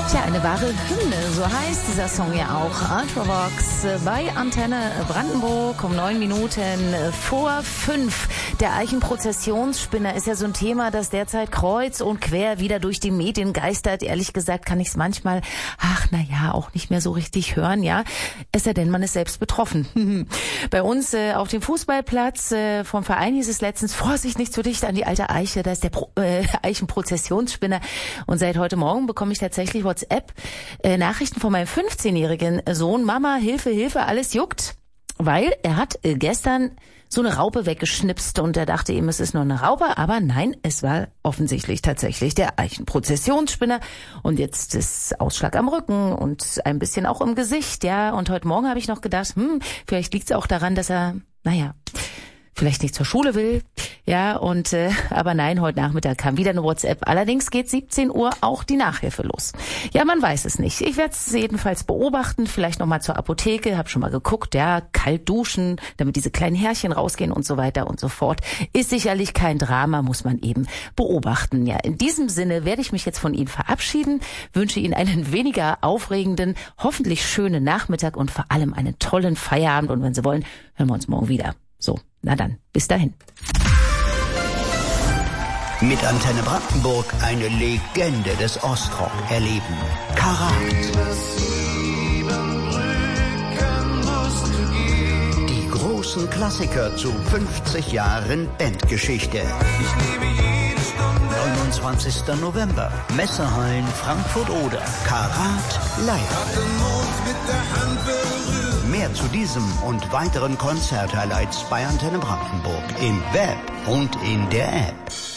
Tja, eine wahre Hymne, so heißt dieser Song ja auch. Ultravox bei Antenne Brandenburg um 9 Minuten vor 5. Der Eichenprozessionsspinner ist ja so ein Thema, das derzeit kreuz und quer wieder durch die Medien geistert. Ehrlich gesagt kann ich es manchmal, auch nicht mehr so richtig hören, ja. Es sei denn, man ist selbst betroffen. Bei uns auf dem Fußballplatz vom Verein hieß es letztens, Vorsicht, nicht zu dicht an die alte Eiche, da ist der Eichenprozessionsspinner. Und seit heute Morgen bekomme ich tatsächlich WhatsApp-Nachrichten von meinem 15-jährigen Sohn. Mama, Hilfe, Hilfe, alles juckt. Weil er hat gestern so eine Raupe weggeschnipst und er dachte eben, es ist nur eine Raupe, aber nein, es war offensichtlich tatsächlich der Eichenprozessionsspinner und jetzt ist Ausschlag am Rücken und ein bisschen auch im Gesicht, ja. Und heute Morgen habe ich noch gedacht, vielleicht liegt es auch daran, dass er, vielleicht nicht zur Schule will, ja, und aber nein, heute Nachmittag kam wieder eine WhatsApp. Allerdings geht 17 Uhr auch die Nachhilfe los. Ja, man weiß es nicht. Ich werde es jedenfalls beobachten, vielleicht nochmal zur Apotheke, habe schon mal geguckt, ja, kalt duschen, damit diese kleinen Härchen rausgehen und so weiter und so fort. Ist sicherlich kein Drama, muss man eben beobachten. Ja, in diesem Sinne werde ich mich jetzt von Ihnen verabschieden, wünsche Ihnen einen weniger aufregenden, hoffentlich schönen Nachmittag und vor allem einen tollen Feierabend und wenn Sie wollen, hören wir uns morgen wieder. So, na dann, bis dahin. Mit Antenne Brandenburg eine Legende des Ostrock erleben. Karat. Die großen Klassiker zu 50 Jahren Bandgeschichte. 29. November, Messehallen Frankfurt-Oder. Karat live. Mehr zu diesem und weiteren Konzerthighlights bei Antenne Brandenburg im Web und in der App.